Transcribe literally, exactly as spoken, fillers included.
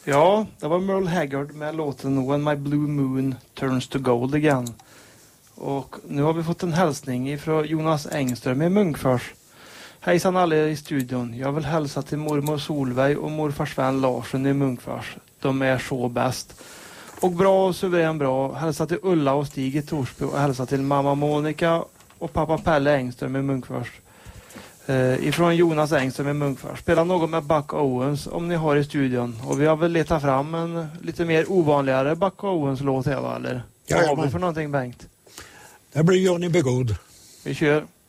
Ja, det var Merle Haggard med låten When My Blue Moon Turns to Gold Again. Och nu har vi fått en hälsning ifrån Jonas Engström i Munkfors. Hejsan alla i studion. Jag vill hälsa till mormor Solveig och morfar Sven Larsson i Munkfors. De är så bäst. Och bra och suverän bra. Hälsa till Ulla och Stig i Torsby och hälsa till mamma Monica och pappa Pelle Engström i Munkfors. Uh, ifrån Jonas Engström i Munkfors. Spela något med Buck Owens om ni har i studion. Och vi har väl letat fram en lite mer ovanligare Buck Owens-låt här, va? Eller? Vad har vi för någonting, Bengt? Det blir Johnny Begod. Vi kör.